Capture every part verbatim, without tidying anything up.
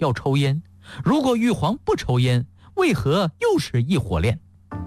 要抽烟？如果玉皇不抽烟，为何又是一火炼？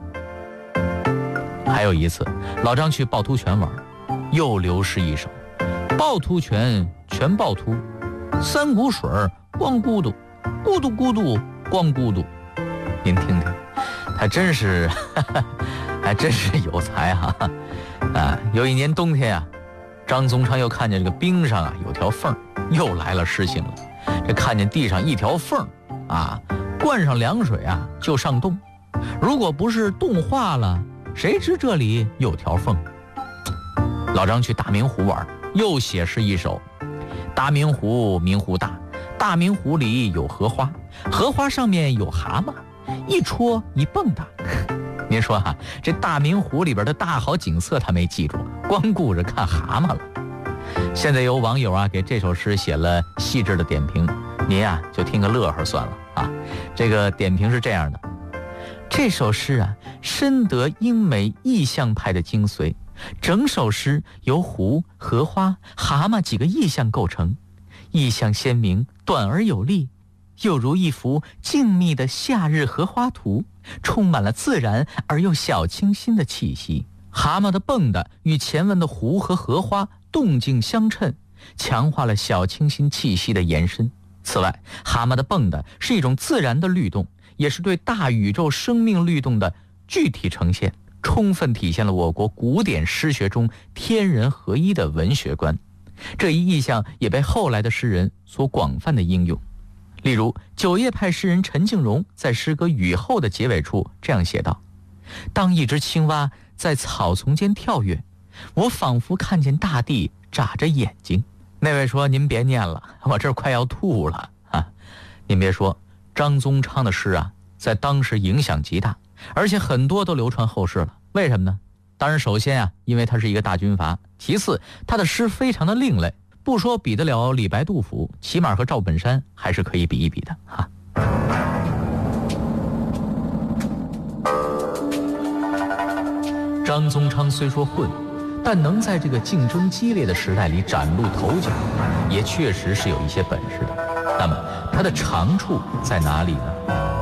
还有一次，老张去趵突泉玩，又流失一首：趵突泉，泉趵突，三股水光咕嘟，咕嘟咕嘟光咕嘟。您听听，他真是，哈哈，还真是有才哈、啊！啊，有一年冬天啊，张宗昌又看见这个冰上啊有条缝，又来了诗兴了。这看见地上一条缝啊，灌上凉水啊就上冻，如果不是冻化了，谁知这里有条缝？老张去大明湖玩，又写诗一首：大明湖，明湖大，大明湖里有荷花，荷花上面有蛤蟆，一戳一蹦跶。您说哈、啊，这大明湖里边的大好景色他没记住，光顾着看蛤蟆了。现在有网友啊给这首诗写了细致的点评，您啊就听个乐呵算了啊。这个点评是这样的：这首诗啊深得英美意象派的精髓，整首诗由湖、荷花、蛤蟆几个意象构成，意象鲜明，短而有力，又如一幅静谧的夏日荷花图，充满了自然而又小清新的气息。蛤蟆的蹦跶与前文的湖和荷花动静相称，强化了小清新气息的延伸。此外，蛤蟆的蹦跶是一种自然的律动，也是对大宇宙生命律动的具体呈现，充分体现了我国古典诗学中天人合一的文学观。这一意象也被后来的诗人所广泛的应用。例如，九叶派诗人陈静荣在诗歌《雨后》的结尾处这样写道：当一只青蛙在草丛间跳跃，我仿佛看见大地眨着眼睛。那位说：您别念了，我这快要吐了啊！您别说，张宗昌的诗啊，在当时影响极大，而且很多都流传后世了。为什么呢？当然，首先啊，因为他是一个大军阀；其次，他的诗非常的另类，不说比得了李白、杜甫，起码和赵本山还是可以比一比的哈。张宗昌虽说混，但能在这个竞争激烈的时代里崭露头角，也确实是有一些本事的。那么他的长处在哪里呢？